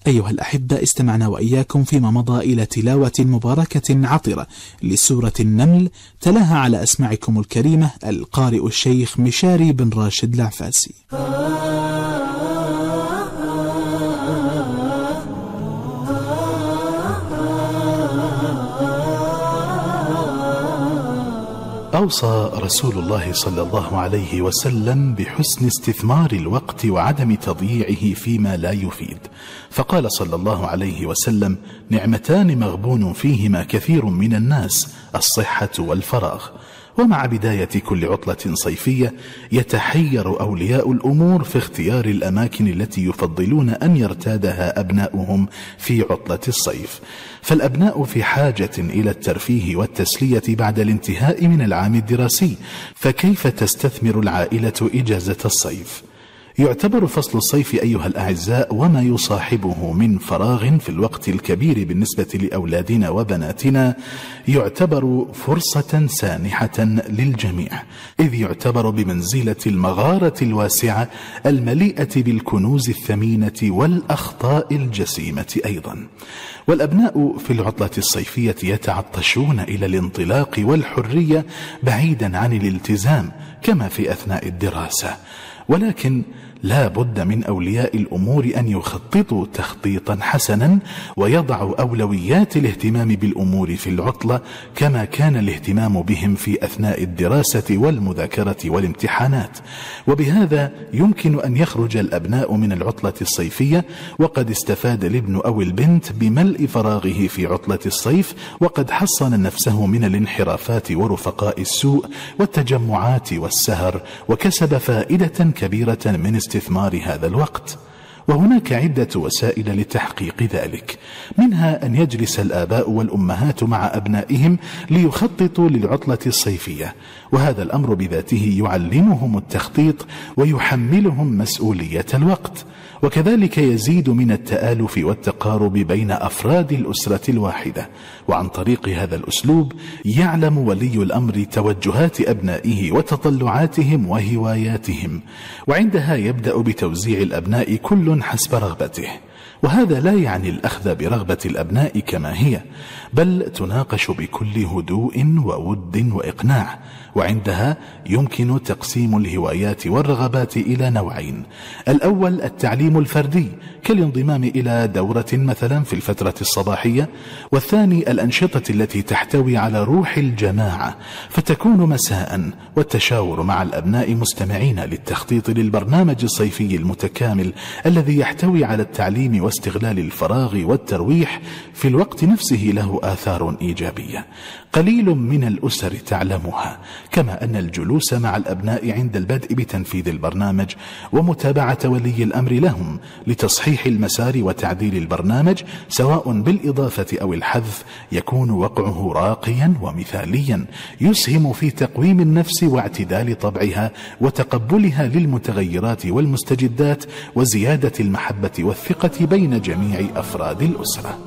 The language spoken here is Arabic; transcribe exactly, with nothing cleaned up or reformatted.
أيها الأحبة، استمعنا وإياكم فيما مضى إلى تلاوة مباركة عطرة لسورة النمل، تلاها على أسماعكم الكريمة القارئ الشيخ مشاري بن راشد العفاسي. أوصى رسول الله صلى الله عليه وسلم بحسن استثمار الوقت وعدم تضييعه فيما لا يفيد، فقال صلى الله عليه وسلم: نعمتان مغبون فيهما كثير من الناس، الصحة والفراغ. ومع بداية كل عطلة صيفية يتحير أولياء الأمور في اختيار الأماكن التي يفضلون أن يرتادها أبناؤهم في عطلة الصيف، فالأبناء في حاجة إلى الترفيه والتسلية بعد الانتهاء من العام الدراسي، فكيف تستثمر العائلة إجازة الصيف؟ يعتبر فصل الصيف أيها الأعزاء وما يصاحبه من فراغ في الوقت الكبير بالنسبة لأولادنا وبناتنا يعتبر فرصة سانحة للجميع، إذ يعتبر بمنزلة المغارة الواسعة المليئة بالكنوز الثمينة والأخطاء الجسيمة أيضا. والأبناء في العطلة الصيفية يتعطشون إلى الانطلاق والحرية بعيدا عن الالتزام كما في أثناء الدراسة، ولكن لا بد من أولياء الأمور أن يخططوا تخطيطا حسنا ويضعوا أولويات الاهتمام بالأمور في العطلة كما كان الاهتمام بهم في أثناء الدراسة والمذاكرة والامتحانات. وبهذا يمكن أن يخرج الأبناء من العطلة الصيفية وقد استفاد الابن أو البنت بملء فراغه في عطلة الصيف، وقد حصن نفسه من الانحرافات ورفقاء السوء والتجمعات والسهر، وكسب فائدة كبيرة من استثمار هذا الوقت. وهناك عدة وسائل لتحقيق ذلك، منها أن يجلس الآباء والأمهات مع أبنائهم ليخططوا للعطلة الصيفية، وهذا الأمر بذاته يعلمهم التخطيط ويحملهم مسؤولية الوقت، وكذلك يزيد من التآلف والتقارب بين أفراد الأسرة الواحدة. وعن طريق هذا الأسلوب يعلم ولي الأمر توجهات أبنائه وتطلعاتهم وهواياتهم، وعندها يبدأ بتوزيع الأبناء كل حسب رغبته. وهذا لا يعني الأخذ برغبة الأبناء كما هي، بل تناقش بكل هدوء وود وإقناع، وعندها يمكن تقسيم الهوايات والرغبات إلى نوعين: الأول التعليم الفردي كالانضمام إلى دورة مثلا في الفترة الصباحية، والثاني الأنشطة التي تحتوي على روح الجماعة فتكون مساء، والتشاور مع الأبناء مستمعين للتخطيط للبرنامج الصيفي المتكامل الذي يحتوي على التعليم واستغلال الفراغ والترويح في الوقت نفسه له آثار إيجابية قليل من الأسر تعلمها، كما أن الجلوس مع الأبناء عند البدء بتنفيذ البرنامج ومتابعة ولي الأمر لهم لتصحيح المسار وتعديل البرنامج سواء بالإضافة أو الحذف يكون وقعه راقيا ومثاليا، يسهم في تقويم النفس واعتدال طبعها وتقبلها للمتغيرات والمستجدات وزيادة المحبة والثقة بين جميع أفراد الأسرة.